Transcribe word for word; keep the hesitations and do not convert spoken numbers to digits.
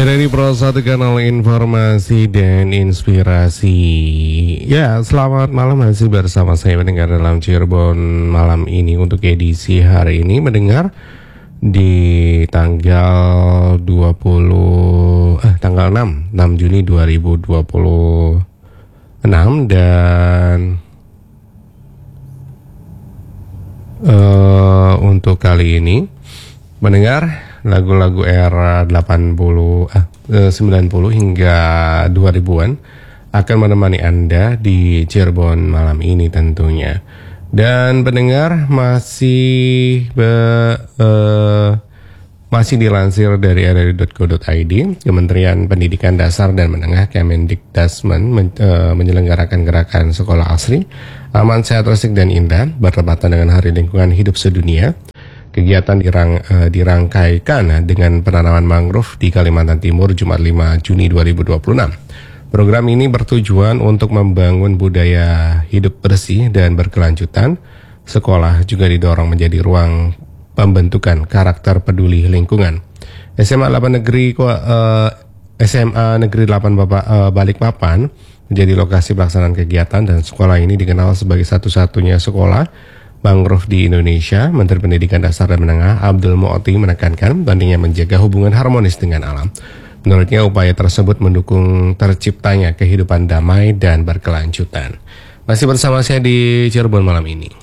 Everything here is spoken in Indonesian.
Ya, dari Pro satu Kanal Informasi dan Inspirasi. Ya, selamat malam, masih bersama saya mendengar dalam Cirebon malam ini untuk edisi hari ini, mendengar di tanggal dua puluh eh tanggal enam Juni dua ribu dua puluh enam. Dan uh, untuk kali ini mendengar lagu-lagu era delapan puluh, ah, sembilan puluh hingga dua ribuan akan menemani Anda di Cirebon malam ini tentunya. Dan pendengar masih be, uh, masih dilansir dari r r i dot co dot i d, Kementerian Pendidikan Dasar dan Menengah Kemendikdasmen men, uh, menyelenggarakan gerakan Sekolah Asri, Aman, Sehat, Resik, dan Indah bertepatan dengan Hari Lingkungan Hidup Sedunia. Kegiatan dirang, uh, dirangkaikan dengan penanaman mangrove di Kalimantan Timur Jumat lima Juni dua ribu dua puluh enam. Program ini bertujuan untuk membangun budaya hidup bersih dan berkelanjutan. Sekolah juga didorong menjadi ruang pembentukan karakter peduli lingkungan. S M A delapan Negeri uh, S M A Negeri delapan Bapa, uh, Balikpapan menjadi lokasi pelaksanaan kegiatan, dan sekolah ini dikenal sebagai satu-satunya sekolah mangrove di Indonesia. Menteri Pendidikan Dasar dan Menengah Abdul Mu'ti menekankan pentingnya menjaga hubungan harmonis dengan alam. Menurutnya upaya tersebut mendukung terciptanya kehidupan damai dan berkelanjutan. Masih bersama saya di Cirebon malam ini.